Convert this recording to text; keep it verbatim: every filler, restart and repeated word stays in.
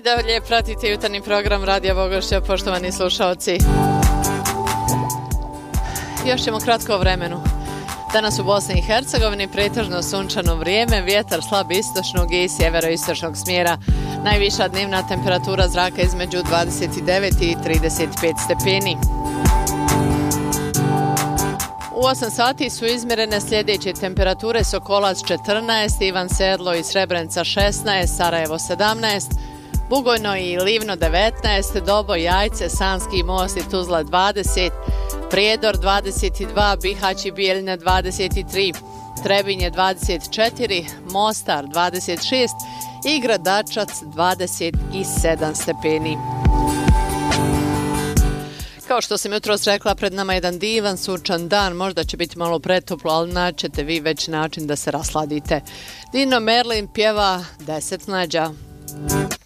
dalje pratite jutarnji program Radija Bogošća, poštovani slušalci. Još ćemo kratko o vremenu. Danas u Bosni i Hercegovini pretežno sunčano vrijeme, vjetar slab istočnog i sjeveroistočnog smjera. Najviša dnevna temperatura zraka između dvadeset devet i trideset pet stepeni. U osam sati su izmjerene sljedeće temperature: Sokolac četrnaest, Ivan Sedlo i Srebrenica šesnaest, Sarajevo sedamnaest, Bugojno i Livno devetnaest, Doboj, Jajce, Sanski Most i Tuzla dvadeset, Prijedor dvadeset dva, Bihać i Bijeljina dvadeset tri, Trebinje dvadeset četiri, Mostar dvadeset šest i Gradačac dvadeset sedam stepeni. Kao što sam jutros rekla, pred nama je jedan divan sunčan dan, možda će biti malo pretoplo, ali naćete vi već način da se rasladite. Dino Merlin pjeva Deset mlađa.